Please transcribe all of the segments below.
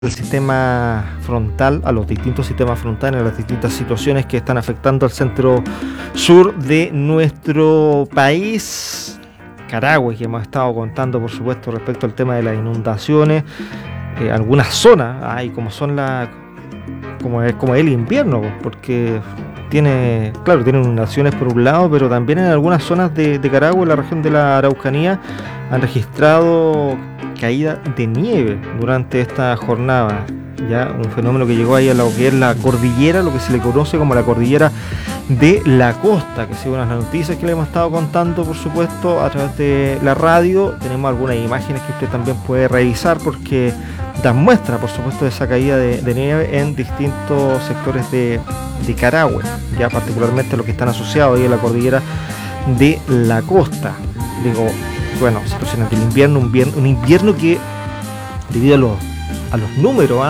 el sistema frontal, a los distintos sistemas frontales, a las distintas situaciones que están afectando al centro sur de nuestro país. Carahue, que hemos estado contando, por supuesto, respecto al tema de las inundaciones. Algunas zonas, como es el invierno, porque tiene inundaciones por un lado, pero también en algunas zonas de Carahue, en la región de la Araucanía, han registrado caída de nieve durante esta jornada. Ya un fenómeno que llegó ahí a lo que es la cordillera, lo que se le conoce como la cordillera de la costa, que según las noticias que le hemos estado contando, por supuesto, a través de la radio, tenemos algunas imágenes que usted también puede revisar porque dan muestra, por supuesto, de esa caída de nieve en distintos sectores de Carahue, ya particularmente los que están asociados ahí a la cordillera de la costa. Digo, bueno, situaciones del invierno, un invierno que, debido a los números,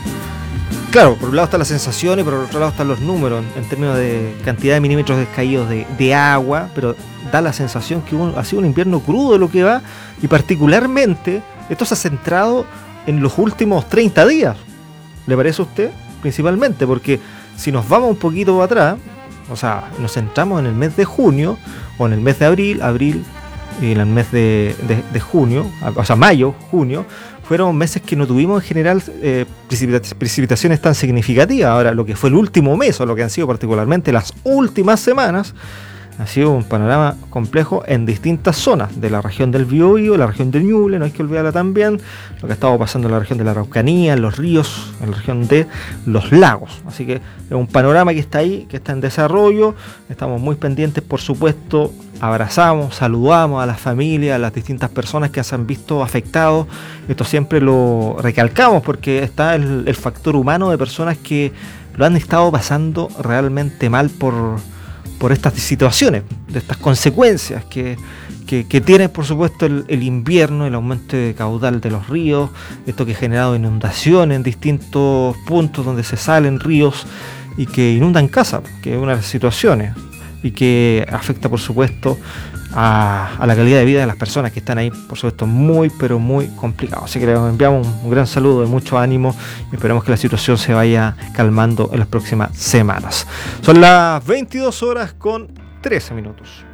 claro, por un lado están las sensaciones, por otro lado están los números en términos de cantidad de milímetros descaídos de agua, pero da la sensación que ha sido un invierno crudo de lo que va, y particularmente esto se ha centrado en los últimos 30 días. ¿Le parece a usted? Principalmente porque si nos vamos un poquito atrás, o sea, nos centramos en el mes de junio o en el mes de abril y en el mes de junio, o sea, mayo, junio, fueron meses que no tuvimos en general precipitaciones tan significativas. Ahora, lo que fue el último mes, o lo que han sido particularmente las últimas semanas, ha sido un panorama complejo en distintas zonas de la región del Biobío, la región del Ñuble, no hay que olvidarla también, lo que ha estado pasando en la región de la Araucanía, en los ríos, en la región de los lagos. Así que es un panorama que está ahí, que está en desarrollo. Estamos muy pendientes, por supuesto. Abrazamos, saludamos a las familias, a las distintas personas que se han visto afectados. Esto siempre lo recalcamos porque está el factor humano de personas que lo han estado pasando realmente mal por estas situaciones, de estas consecuencias que tiene, por supuesto, el invierno, el aumento de caudal de los ríos, esto que ha generado inundaciones en distintos puntos donde se salen ríos y que inundan casas, que es una de las situaciones, y que afecta, por supuesto, a la calidad de vida de las personas que están ahí, por supuesto, muy, pero muy complicado. Así que les enviamos un gran saludo de mucho ánimo y esperamos que la situación se vaya calmando en las próximas semanas. Son las 22 horas con 13 minutos.